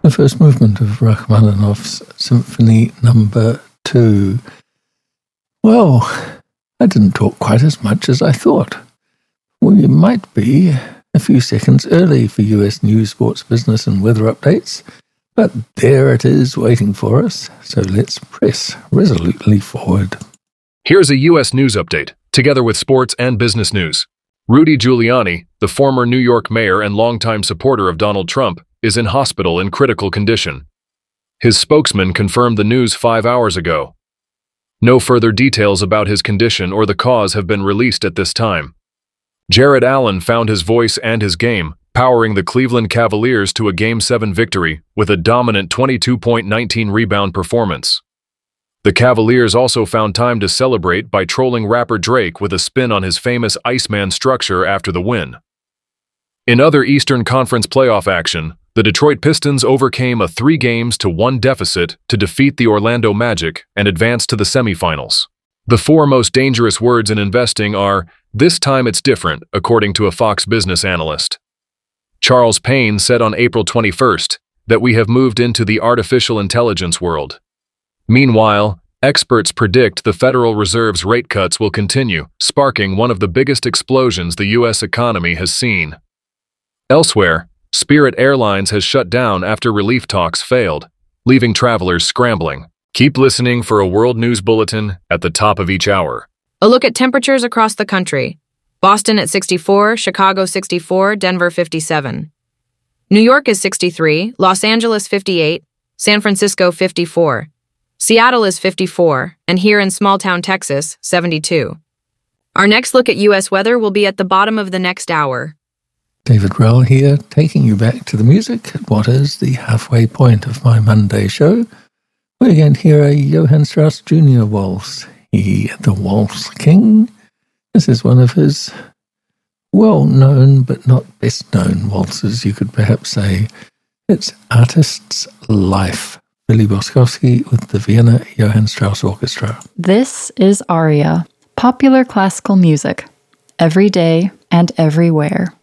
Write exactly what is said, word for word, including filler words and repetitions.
the first movement of Rachmaninoff's Symphony Number Two. Well, I didn't talk quite as much as I thought. We might be a few seconds early for U S news, sports, business, and weather updates, but there it is waiting for us, so let's press resolutely forward. Here's a U S news update, together with sports and business news. Rudy Giuliani, the former New York mayor and longtime supporter of Donald Trump, is in hospital in critical condition. His spokesman confirmed the news five hours ago. No further details about his condition or the cause have been released at this time. Jared Allen found his voice and his game, powering the Cleveland Cavaliers to a Game seven victory with a dominant twenty-two point one nine rebound performance. The Cavaliers also found time to celebrate by trolling rapper Drake with a spin on his famous Iceman structure after the win. In other Eastern Conference playoff action, the Detroit Pistons overcame a three games to one deficit to defeat the Orlando Magic and advance to the semifinals. The four most dangerous words in investing are, "This time it's different," according to a Fox Business analyst. Charles Payne said on April twenty-first that we have moved into the artificial intelligence world. Meanwhile, experts predict the Federal Reserve's rate cuts will continue, sparking one of the biggest explosions the U S economy has seen. Elsewhere, Spirit Airlines has shut down after relief talks failed, leaving travelers scrambling. Keep listening for a World News Bulletin at the top of each hour. A look at temperatures across the country. Boston at sixty-four, Chicago sixty-four, Denver fifty-seven. New York is sixty-three, Los Angeles fifty-eight, San Francisco fifty-four. Seattle is fifty-four, and here in small-town Texas, seventy-two. Our next look at U S weather will be at the bottom of the next hour. David Rell here, taking you back to the music at what is the halfway point of my Monday show. We're going to hear a Johann Strauss Junior waltz, he the Waltz King. This is one of his well-known but not best-known waltzes, you could perhaps say. It's Artist's Life. Billy Boskowski with the Vienna Johann Strauss Orchestra. This is Aria, popular classical music, every day and everywhere.